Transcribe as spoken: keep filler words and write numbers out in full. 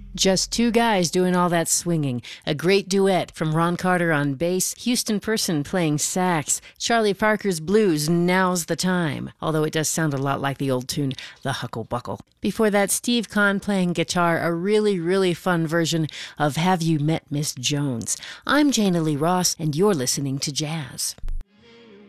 Just two guys doing all that swinging. A great duet from Ron Carter on bass, Houston Person playing sax, Charlie Parker's blues, Now's the Time, although it does sound a lot like the old tune, The Huckle Buckle. Before that, Steve Kahn playing guitar, a really, really fun version of Have You Met Miss Jones? I'm Jana Lee Ross, and you're listening to Jazz.